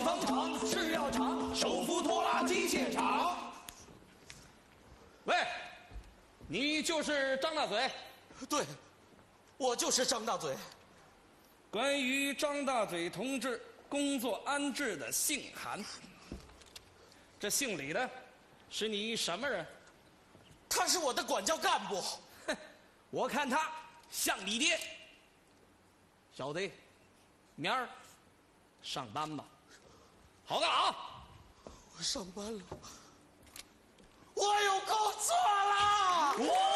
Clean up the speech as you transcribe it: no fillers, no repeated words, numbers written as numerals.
方厂、制药厂、手扶拖拉机械厂。 喂，你就是张大嘴？ 对，我就是张大嘴。 关于张大嘴同志工作安置的信函，这信里的是你什么人？ 他是我的管教干部。 哼，我看他像你爹。小子，明儿上班吧，好干啊！ 我上班了，我有工作了。